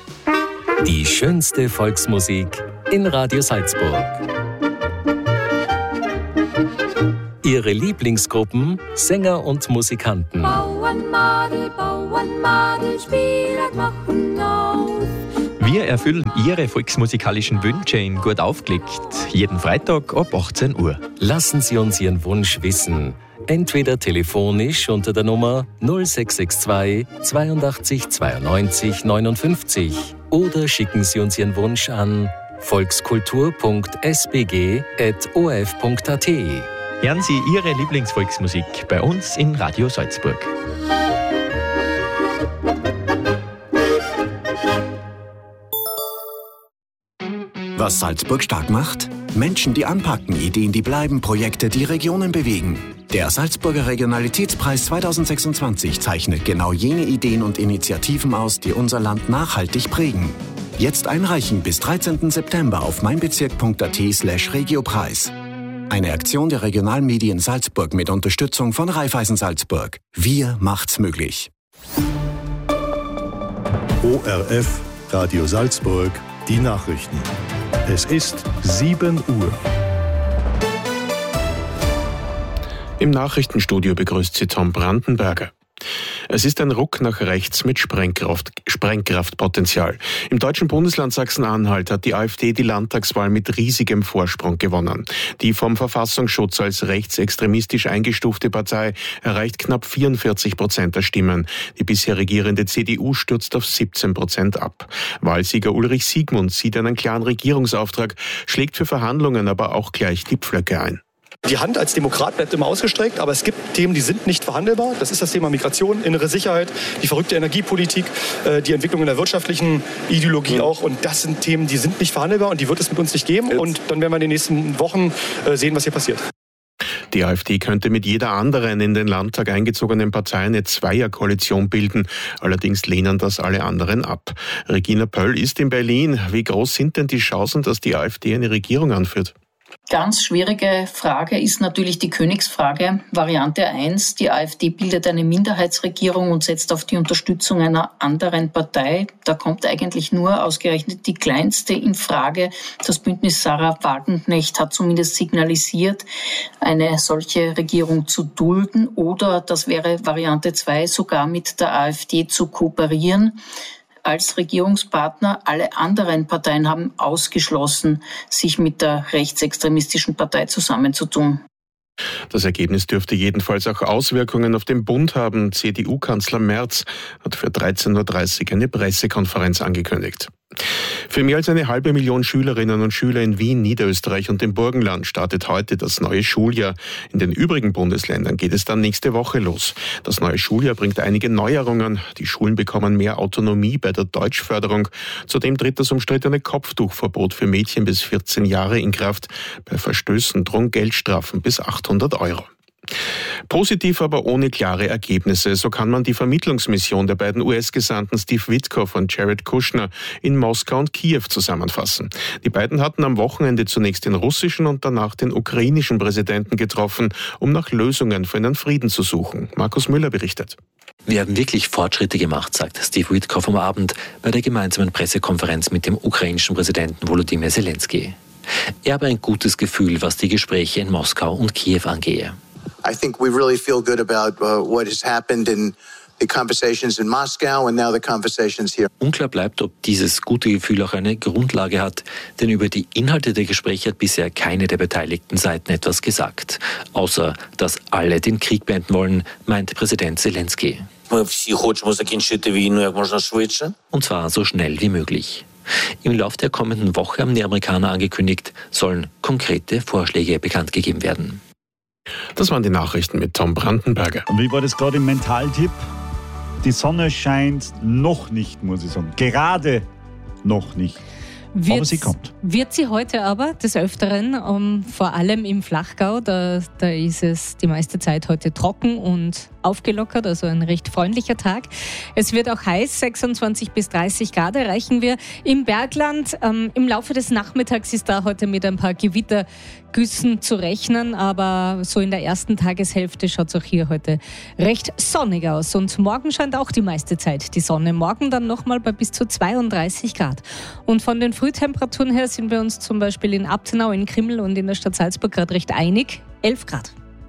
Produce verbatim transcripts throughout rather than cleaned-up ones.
Die schönste Volksmusik in Radio Salzburg. Ihre Lieblingsgruppen, Sänger und Musikanten. Bauernmadel, Bauernmadel, Spieler machen auf. Wir erfüllen Ihre volksmusikalischen Wünsche in Gut aufgelegt. Jeden Freitag ab achtzehn Uhr. Lassen Sie uns Ihren Wunsch wissen. Entweder telefonisch unter der Nummer null sechs sechs zwei zweiundachtzig zweiundneunzig neunundfünfzig oder schicken Sie uns Ihren Wunsch an volkskultur punkt s b g at o f punkt a t. Hören Sie Ihre Lieblingsvolksmusik bei uns in Radio Salzburg. Was Salzburg stark macht? Menschen, die anpacken, Ideen, die bleiben, Projekte, die Regionen bewegen. Der Salzburger Regionalitätspreis zweitausendsechsundzwanzig zeichnet genau jene Ideen und Initiativen aus, die unser Land nachhaltig prägen. Jetzt einreichen bis dreizehnten September auf meinbezirk punkt a t slash regiopreis. Eine Aktion der Regionalmedien Salzburg mit Unterstützung von Raiffeisen Salzburg. Wir macht's möglich. O R F, Radio Salzburg, die Nachrichten. Es ist sieben Uhr. Im Nachrichtenstudio begrüßt Sie Tom Brandenberger. Es ist ein Ruck nach rechts mit Sprengkraft, Sprengkraftpotenzial. Im deutschen Bundesland Sachsen-Anhalt hat die AfD die Landtagswahl mit riesigem Vorsprung gewonnen. Die vom Verfassungsschutz als rechtsextremistisch eingestufte Partei erreicht knapp vierundvierzig Prozent der Stimmen. Die bisher regierende C D U stürzt auf siebzehn Prozent ab. Wahlsieger Ulrich Siegmund sieht einen klaren Regierungsauftrag, schlägt für Verhandlungen aber auch gleich die Pflöcke ein. Die Hand als Demokrat bleibt immer ausgestreckt, aber es gibt Themen, die sind nicht verhandelbar. Das ist das Thema Migration, innere Sicherheit, die verrückte Energiepolitik, die Entwicklung in der wirtschaftlichen Ideologie auch. Und das sind Themen, die sind nicht verhandelbar und die wird es mit uns nicht geben. Und dann werden wir in den nächsten Wochen sehen, was hier passiert. Die AfD könnte mit jeder anderen in den Landtag eingezogenen Partei eine Zweierkoalition bilden. Allerdings lehnen das alle anderen ab. Regina Pöll ist in Berlin. Wie groß sind denn die Chancen, dass die AfD eine Regierung anführt? Ganz schwierige Frage ist natürlich die Königsfrage. Variante eins, die AfD bildet eine Minderheitsregierung und setzt auf die Unterstützung einer anderen Partei. Da kommt eigentlich nur ausgerechnet die kleinste in Frage. Das Bündnis Sarah Wagenknecht hat zumindest signalisiert, eine solche Regierung zu dulden oder, das wäre Variante zwei, sogar mit der AfD zu kooperieren als Regierungspartner. Alle anderen Parteien haben ausgeschlossen, sich mit der rechtsextremistischen Partei zusammenzutun. Das Ergebnis dürfte jedenfalls auch Auswirkungen auf den Bund haben. C D U-Kanzler Merz hat für dreizehn Uhr dreißig eine Pressekonferenz angekündigt. Für mehr als eine halbe Million Schülerinnen und Schüler in Wien, Niederösterreich und dem Burgenland startet heute das neue Schuljahr. In den übrigen Bundesländern geht es dann nächste Woche los. Das neue Schuljahr bringt einige Neuerungen. Die Schulen bekommen mehr Autonomie bei der Deutschförderung. Zudem tritt das umstrittene Kopftuchverbot für Mädchen bis vierzehn Jahre in Kraft. Bei Verstößen drohen Geldstrafen bis achthundert Euro. Positiv, aber ohne klare Ergebnisse. So kann man die Vermittlungsmission der beiden U S-Gesandten Steve Witkoff und Jared Kushner in Moskau und Kiew zusammenfassen. Die beiden hatten am Wochenende zunächst den russischen und danach den ukrainischen Präsidenten getroffen, um nach Lösungen für einen Frieden zu suchen. Markus Müller berichtet. Wir haben wirklich Fortschritte gemacht, sagt Steve Witkoff am Abend bei der gemeinsamen Pressekonferenz mit dem ukrainischen Präsidenten Volodymyr Zelensky. Er habe ein gutes Gefühl, was die Gespräche in Moskau und Kiew angehe. I think we really feel good about uh, what has happened in the conversations in Moscow and now the conversations here. Unklar bleibt, ob dieses gute Gefühl auch eine Grundlage hat, denn über die Inhalte der Gespräche hat bisher keine der beteiligten Seiten etwas gesagt. Außer, dass alle den Krieg beenden wollen, meint Präsident Zelensky. Und zwar so schnell wie möglich. Im Laufe der kommenden Woche haben die Amerikaner angekündigt, sollen konkrete Vorschläge bekannt gegeben werden. Das waren die Nachrichten mit Tom Brandenberger. Und wie war das gerade im Mentaltipp? Die Sonne scheint noch nicht, muss ich sagen. Gerade noch nicht. Wird, aber sie kommt. Wird sie heute aber des Öfteren, um, vor allem im Flachgau, da, da ist es die meiste Zeit heute trocken und aufgelockert, also ein recht freundlicher Tag. Es wird auch heiß, sechsundzwanzig bis dreißig Grad erreichen wir im Bergland. Ähm, Im Laufe des Nachmittags ist da heute mit ein paar Gewittergüssen zu rechnen, aber so in der ersten Tageshälfte schaut es auch hier heute recht sonnig aus. Und morgen scheint auch die meiste Zeit die Sonne. Morgen dann nochmal bei bis zu zweiunddreißig Grad. Und von den Frühtemperaturen her sind wir uns zum Beispiel in Abtenau, in Krimml und in der Stadt Salzburg gerade recht einig. elf Grad.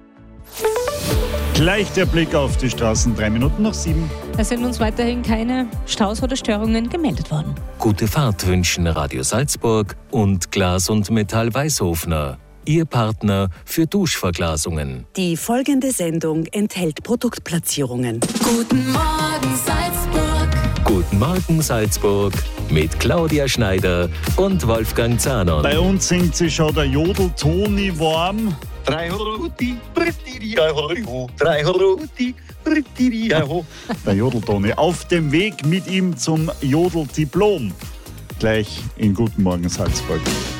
Gleich der Blick auf die Straßen, drei Minuten nach sieben. Es sind uns weiterhin keine Staus oder Störungen gemeldet worden. Gute Fahrt wünschen Radio Salzburg und Glas und Metall Weißhofner. Ihr Partner für Duschverglasungen. Die folgende Sendung enthält Produktplatzierungen. Guten Morgen Salzburg. Guten Morgen Salzburg mit Claudia Schneider und Wolfgang Zahnon. Bei uns singt sie schon der Jodel Toni Worm. Drei Ruti, drei Ruti, der Jodeltoni auf dem Weg mit ihm zum Jodeldiplom. Gleich in Guten Morgen Salzburg.